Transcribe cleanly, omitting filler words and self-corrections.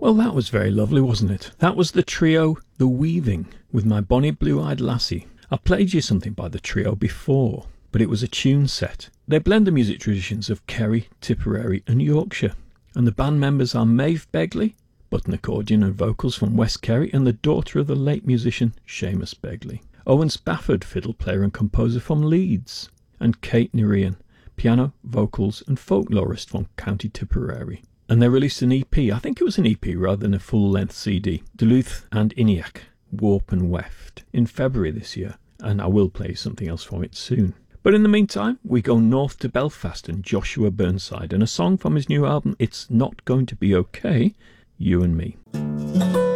Well, that was very lovely, wasn't it? That was the trio The Weaving with My Bonnie Blue-Eyed Lassie. I played you something by the trio before, but it was a tune set. They blend the music traditions of Kerry, Tipperary and Yorkshire. And the band members are Maeve Begley, button accordion and vocals from West Kerry, and the daughter of the late musician Seamus Begley. Owen Spafford, fiddle player and composer from Leeds. And Kate Nerian, piano, vocals and folklorist from County Tipperary. And they released an EP, I think it was an EP rather than a full-length CD, Duluth and Iniac, Warp and Weft, in February this year, and I will play something else from it soon. But in the meantime, we go north to Belfast and Joshua Burnside, and a song from his new album, It's Not Going to Be Okay, You and Me.